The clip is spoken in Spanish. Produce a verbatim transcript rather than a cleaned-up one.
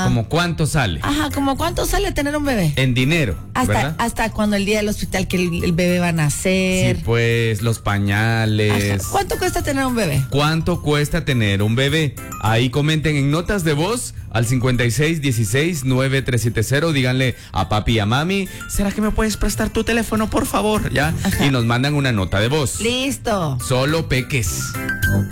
Ajá. ¿Como cuánto sale? Ajá, ¿como cuánto sale tener un bebé? En dinero, Hasta, ¿verdad? hasta cuando el día del hospital que el, el bebé va a nacer. Sí, pues, los pañales. Ajá. ¿Cuánto cuesta tener un bebé? ¿Cuánto cuesta tener un bebé? Ahí comenten en notas de voz al cincuenta y seis dieciséis nueve tres siete cero. Díganle a papi y a mami, ¿será que me puedes prestar tu teléfono, por favor? ¿Ya? Ajá. Y nos mandan una nota de voz. Listo. Solo peques.